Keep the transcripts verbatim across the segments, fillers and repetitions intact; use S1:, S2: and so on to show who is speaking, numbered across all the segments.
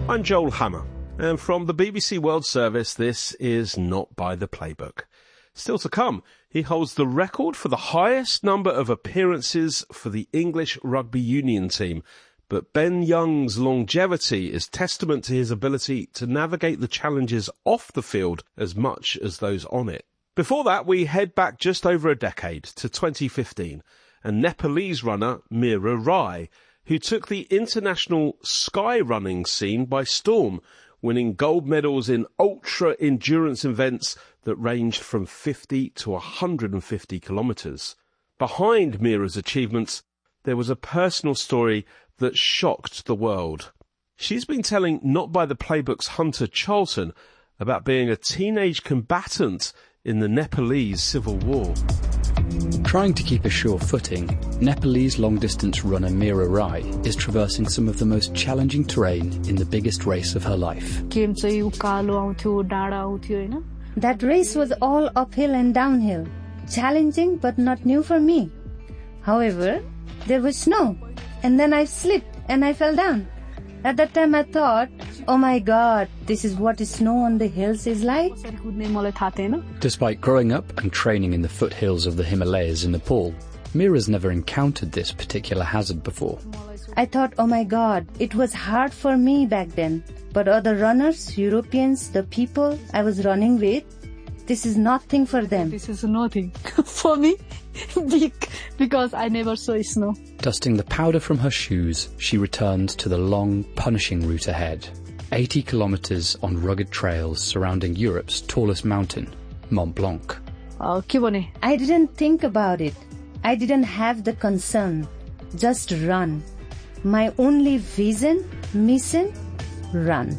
S1: I'm Joel Hammer, and from the B B C World Service, this is Not by the Playbook. Still to come, he holds the record for the highest number of appearances for the English rugby union team, but Ben Young's longevity is testament to his ability to navigate the challenges off the field as much as those on it. Before that, we head back just over a decade to twenty fifteen, and Nepalese runner Meera Rai, who took the international sky running scene by storm, winning gold medals in ultra-endurance events that ranged from fifty to one hundred fifty kilometres. Behind Meera's achievements, there was a personal story that shocked the world. She's been telling Not by the Playbook's Hunter Charlton about being a teenage combatant in the Nepalese civil war.
S2: Trying to keep a sure footing, Nepalese long-distance runner Meera Rai is traversing some of the most challenging terrain in the biggest race of her life.
S3: That race was all uphill and downhill, challenging but not new for me. However, there was snow, and then I slipped and I fell down. At that time I thought, oh my God, this is what snow on the hills is like.
S2: Despite growing up and training in the foothills of the Himalayas in Nepal, Meera's never encountered this particular hazard before.
S3: I thought, oh my God, it was hard for me back then. But other runners, Europeans, the people I was running with, this is nothing for them.
S4: This is nothing for me because I never saw snow.
S2: Dusting the powder from her shoes, she returned to the long, punishing route ahead. eighty kilometres on rugged trails surrounding Europe's tallest mountain, Mont Blanc.
S4: Uh,
S3: I didn't think about it. I didn't have the concern. Just run. My only vision, mission, run.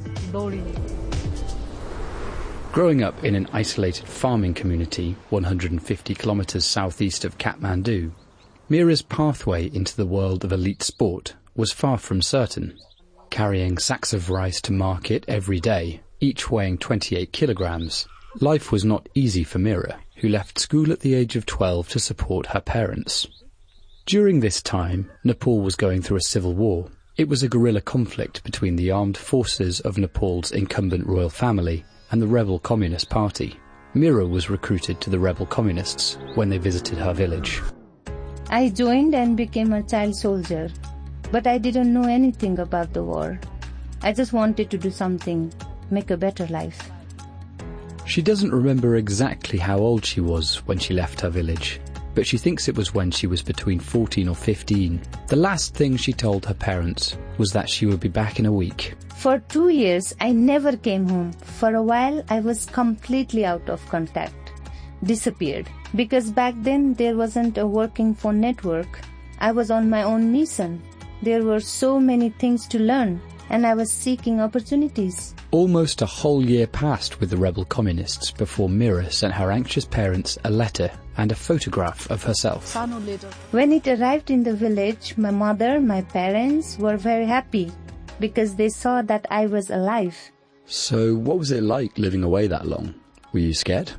S2: Growing up in an isolated farming community one hundred fifty kilometres southeast of Kathmandu, Meera's pathway into the world of elite sport was far from certain. Carrying sacks of rice to market every day, each weighing twenty-eight kilograms, life was not easy for Meera, who left school at the age of twelve to support her parents. During this time, Nepal was going through a civil war. It was a guerrilla conflict between the armed forces of Nepal's incumbent royal family and the rebel Communist Party. Meera was recruited to the rebel communists when they visited her village.
S3: I joined and became a child soldier, but I didn't know anything about the war. I just wanted to do something, make a better life.
S2: She doesn't remember exactly how old she was when she left her village, but she thinks it was when she was between fourteen or fifteen. The last thing she told her parents was that she would be back in a week.
S3: For two years, I never came home. For a while, I was completely out of contact. Disappeared. Because back then, there wasn't a working phone network. I was on my own mission. There were so many things to learn, and I was seeking opportunities.
S2: Almost a whole year passed with the rebel communists before Meera sent her anxious parents a letter and a photograph of herself.
S3: When it arrived in the village, my mother, my parents were very happy because they saw that I was alive.
S2: So what was it like living away that long? Were you scared?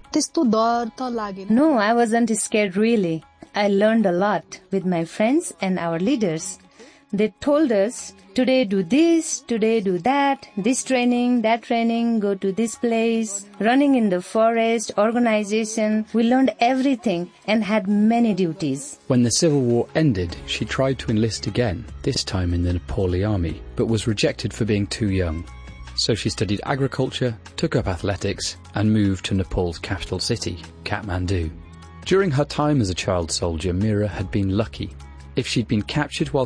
S3: No, I wasn't scared really. I learned a lot with my friends and our leaders. They told us, today do this, today do that, this training, that training, go to this place, running in the forest, organization. We learned everything and had many duties.
S2: When the civil war ended, she tried to enlist again, this time in the Nepali army, but was rejected for being too young. So she studied agriculture, took up athletics, and moved to Nepal's capital city, Kathmandu. During her time as a child soldier, Meera had been lucky. If she'd been captured while